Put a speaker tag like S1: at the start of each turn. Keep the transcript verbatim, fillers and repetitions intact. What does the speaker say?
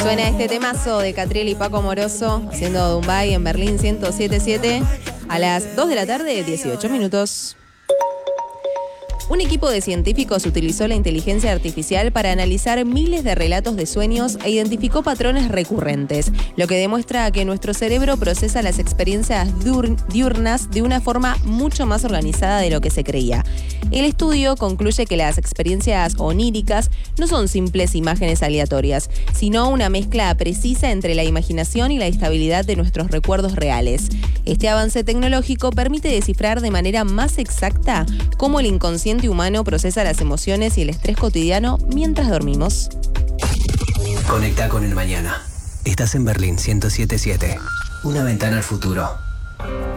S1: Suena este temazo de Catriel y Paco Moroso haciendo Dumbai en Berlín ciento siete punto siete a las dos de la tarde, dieciocho minutos. Un equipo de científicos utilizó la inteligencia artificial para analizar miles de relatos de sueños e identificó patrones recurrentes, lo que demuestra que nuestro cerebro procesa las experiencias diurnas de una forma mucho más organizada de lo que se creía. El estudio concluye que las experiencias oníricas no son simples imágenes aleatorias, sino una mezcla precisa entre la imaginación y la estabilidad de nuestros recuerdos reales. Este avance tecnológico permite descifrar de manera más exacta cómo el inconsciente humano procesa las emociones y el estrés cotidiano mientras dormimos.
S2: Conecta con el mañana. Estás en Berlín ciento siete punto siete. Una ventana al futuro.